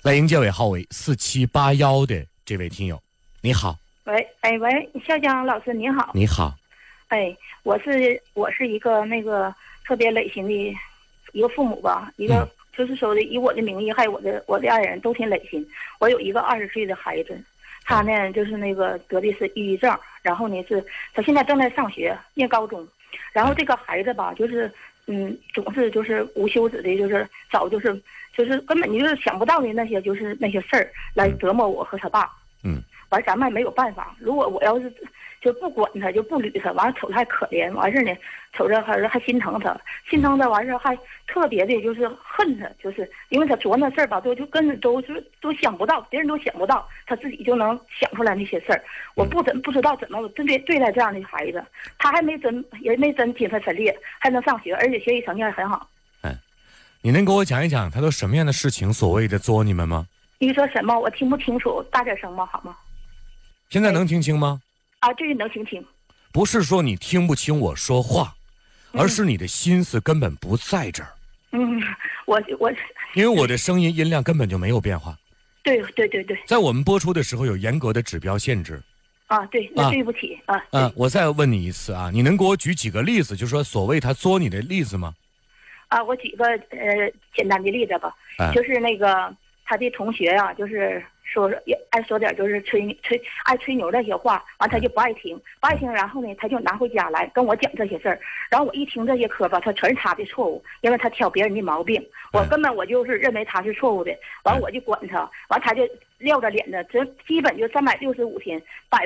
来迎接尾号为4781的这位听友，你好。 喂，肖江老师您好。 你好。 我是一个那个特别累心的一个父母吧，一个就是说的以我的名义，还有我的爱人都挺累心。我有一个20岁的孩子，他呢就是那个得的是抑郁症，然后呢他现在正在上学念高中，然后这个孩子吧就是总是就是无休止的，就是找就是根本就是想不到的那些事儿来折磨我和他爸。完咱们也没有办法。如果我要是就不管他，就不捋他，完了瞅他还可怜，完事呢瞅着还心疼他，完事还特别的就是恨他，就是因为他做那事儿吧，就根本都想不到，别人都想不到，他自己就能想出来那些事儿。我不知道怎么对待这样的孩子，他也没真精神分裂，还能上学，而且学习成绩还很好。 你能给我讲一讲他都什么样的事情所谓的作你们吗？ 你说什么？我听不清楚，大点声吗？好吗？ 现在能听清吗？ 这能听清。 不是说你听不清我说话，而是你的心思根本不在这儿。 我因为我的声音音量根本就没有变化。 对， 在我们播出的时候有严格的指标限制。 对，那对不起我再问你一次你能给我举几个例子，就是说所谓他作你的例子吗？ 我举个简单的例子吧，就是那个他的同学就是也爱说点就是爱吹牛那些话，完他就不爱听，然后呢他就拿回家来跟我讲这些事儿，然后我一听这些嗑吧，他全是他的错误，因为他挑别人的毛病，我根本就是认为他是错误的，完我就管他，完他就撂着脸的，这基本就365天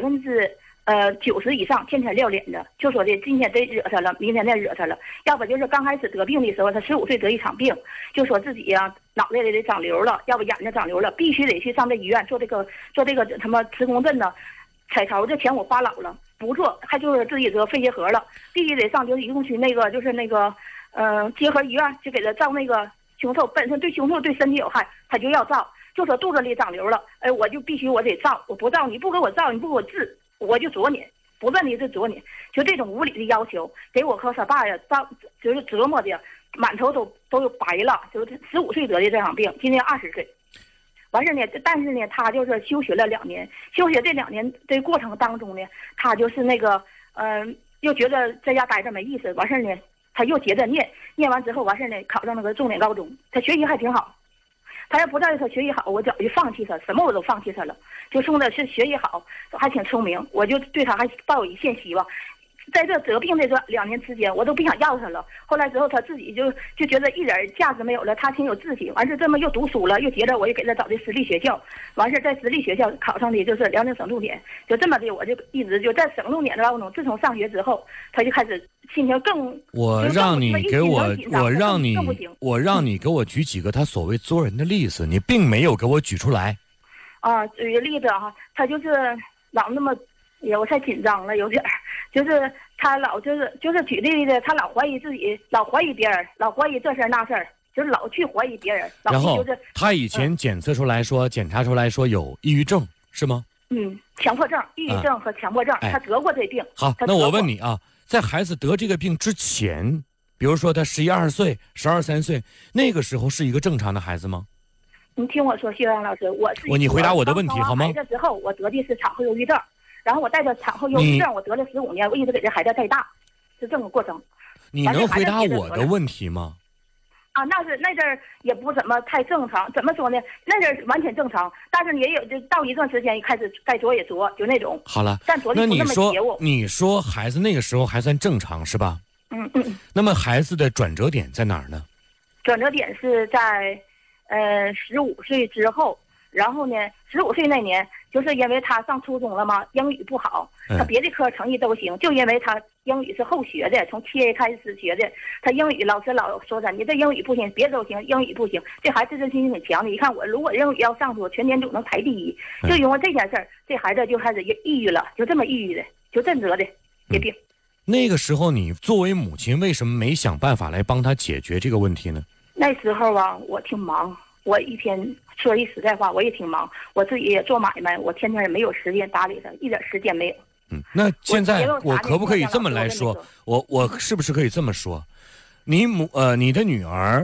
90%以上天天撂脸的，就说的今天得惹他了，明天再惹他了，要不就是刚开始得病的时候，他15岁得一场病，就说自己脑袋里得长瘤了，要不眼睛长瘤了，必须得去上这医院做这个什么磁共振呢，彩超这钱我花老了，不做还就是自己得肺结核了，必须得上就是移动区那个结核医院就给他照那个胸透，本身对胸透对身体有害，他就要照，就说肚子里长瘤了，我就必须我得照，我不照你不给我照，你不给我治，我就啄你，不问你就啄你，就这种无理的要求，给我和他爸就是折磨的满头都有白了，就是15岁得的这场病，今年20岁，完事呢，但是呢，他就是休学了2年，休学这2年的过程当中呢，他就是那个又觉得在家待着没意思，完事呢，他又接着念完之后，完事呢，考上那个重点高中，他学习还挺好。他要不在他学习好，我早就放弃他，什么我都放弃他了。就冲着是学习好，还挺聪明，我就对他还抱有一线希望。在这得病的这2年之间，我都不想要他了。后来之后，他自己就觉得一点价值没有了，他挺有自信。完事这么又读书了，又接着我又给他找的私立学校，完事在私立学校考上的就是辽宁省重点，就这么的，我就一直就在省重点的高中。自从上学之后，他就开始心情更。 我让你给我举几个他所谓作人的例子，你并没有给我举出来。 举个例子他就是老那么，我太紧张了，有点儿。就是他老就是举例子，他老怀疑自己，老怀疑别人，老怀疑这事儿那事儿，就是老去怀疑别人。 然后他以前检查出来说有抑郁症是吗？ 强迫症、抑郁症和强迫症，他得过这病。 好，那我问你在孩子得这个病之前，比如说他11、12岁、12、13岁，那个时候是一个正常的孩子吗？ 你听我说，谢阳老师， 你回答我的问题好吗？ 孩子之后，我得的是产后忧郁症。然后我带着产后忧郁症，我得了15年，我一直给这孩子带大，是这么个过程。 你能回答我的问题吗？ 那阵儿也不怎么太正常，怎么说呢？那阵儿完全正常，但是也有就到一段时间开始该作也作，就那种。 好了， 但昨天不那么结我。 你说孩子那个时候还算正常是吧？那么孩子的转折点在哪儿呢？ 转折点是在15岁之后。然后呢，15岁那年，就是因为他上初中了嘛，英语不好，他别的科成绩都行，就因为他英语是后学的，从7A开始学的，他英语老师老说他，你这英语不行，别的都行，英语不行。这孩子自信心挺强的，一看我如果英语要上去，全年组能排第1，就因为这件事儿，这孩子就开始抑郁了，就这么抑郁的，就这得的这病。 那个时候你作为母亲，为什么没想办法来帮他解决这个问题呢？ 那时候我挺忙。我一天说一实在话，我也挺忙，我自己也做买卖，我天天也没有时间搭理他，一点时间没有。 那现在我可不可以这么来说？我是不是可以这么说？你的女儿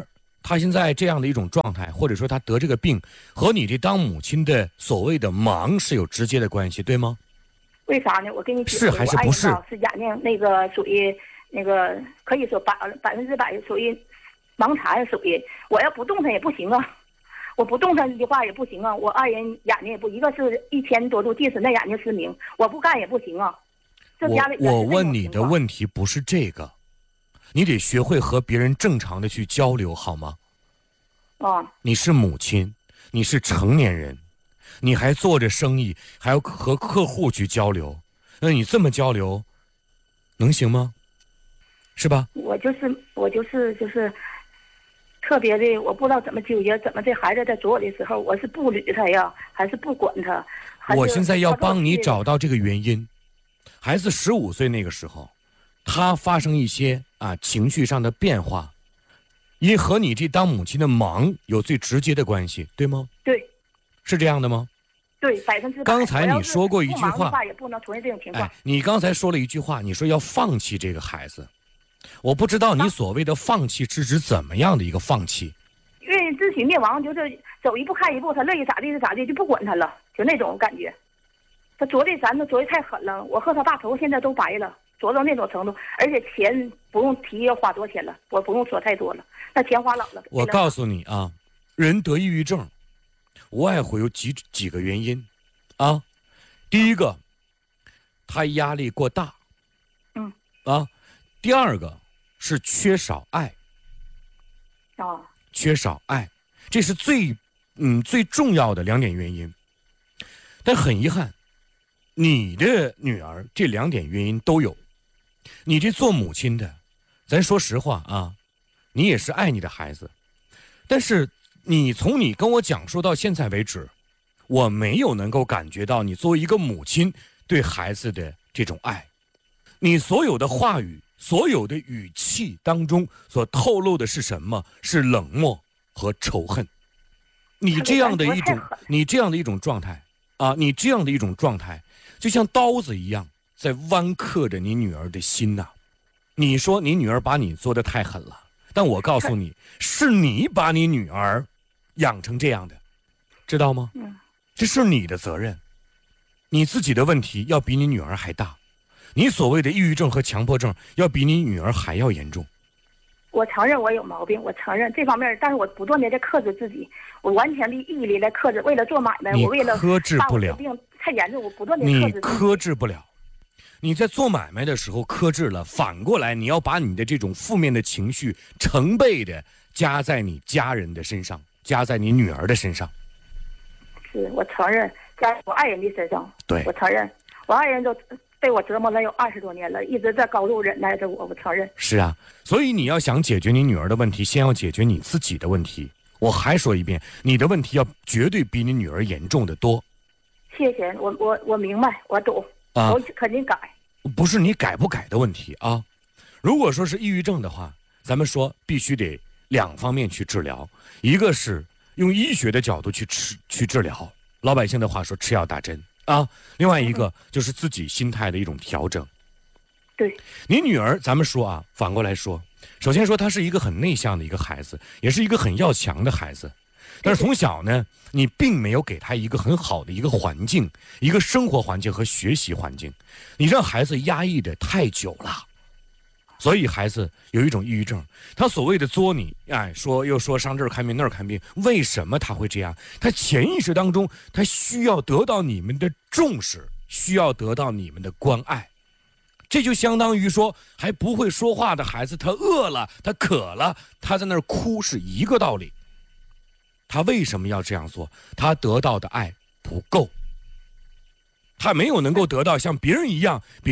他现在这样的一种状态，或者说他得这个病，和你这当母亲的所谓的忙是有直接的关系，对吗？ 为啥呢？我跟你是还是不是？ 是眼睛那个属于那个可以说100%属于盲残，属于我要不动弹也不行啊，我不动弹的话也不行啊。我爱人眼睛也不，一个是1000多度近视，那眼睛失明，我不干也不行啊。这家里我问你的问题不是这个。你得学会和别人正常的去交流，好吗？你是母亲，你是成年人，你还做着生意，还要和客户去交流，那你这么交流，能行吗？是吧？ 我就是特别的，我不知道怎么纠结，怎么这孩子在左我的时候，我是不理他呀，还是不管他？ 我现在要帮你找到这个原因。孩子15岁那个时候，他发生一些情绪上的变化，因和你这当母亲的忙有最直接的关系，对吗？ 对， 是这样的吗？ 对，100%。 刚才你说过一句话， 也不能出现这种情况。 你刚才说了一句话，你说要放弃这个孩子，我不知道你所谓的放弃是指怎么样的一个放弃？ 愿意自取灭亡，就是走一步看一步，他乐意咋地就咋地，就不管他了，就那种感觉。他啄的太狠了，我和他爸头现在都白了。做到那种程度，而且钱不用提要花多少钱了，我不用说太多了，那钱花老了。 我告诉你啊，人得抑郁症，无外乎有几个原因，第一个，他压力过大，第二个是缺少爱，缺少爱，这是最重要的2点原因。但很遗憾，你的女儿这2点原因都有。你这做母亲的，咱说实话啊，你也是爱你的孩子，但是从你跟我讲述到现在为止，我没有能够感觉到你作为一个母亲对孩子的这种爱。你所有的话语，所有的语气当中所透露的是什么？是冷漠和仇恨。你这样的一种状态你这样的一种状态，就像刀子一样在剜刻着你女儿的心呐。你说你女儿把你做得太狠了，但我告诉你，是你把你女儿养成这样的，知道吗？这是你的责任，你自己的问题要比你女儿还大，你所谓的抑郁症和强迫症要比你女儿还要严重。 我承认我有毛病，我承认这方面，但是我不断的在克制自己，我完全的毅力来克制，为了做买卖，我为了克制不了， 病太严重，我不断的克制自己。 你克制不了，你在做买卖的时候克制了，反过来你要把你的这种负面的情绪成倍的加在你家人的身上，加在你女儿的身上。 是，我承认，加我爱人的身上。 对， 我承认，我爱人都被我折磨了有20多年了，一直在高度忍耐着我承认。 是啊，所以你要想解决你女儿的问题，先要解决你自己的问题。我还说一遍，你的问题要绝对比你女儿严重的多。 谢谢，我明白，我懂，我肯定改。 不是你改不改的问题啊。如果说是抑郁症的话，咱们说必须得2方面去治疗，一个是用医学的角度去治疗，老百姓的话说吃药打针啊。另外一个就是自己心态的一种调整。 对， 你女儿，咱们说反过来说，首先说她是一个很内向的一个孩子，也是一个很要强的孩子，但是从小呢，你并没有给她一个很好的一个环境，一个生活环境和学习环境，你让孩子压抑的太久了。所以孩子有一种抑郁症，他所谓的作你，又说上这儿看病那儿看病，为什么他会这样？他潜意识当中，他需要得到你们的重视，需要得到你们的关爱。这就相当于说，还不会说话的孩子，他饿了，他渴了，他在那儿哭是一个道理。他为什么要这样做？他得到的爱不够，他没有能够得到像别人一样。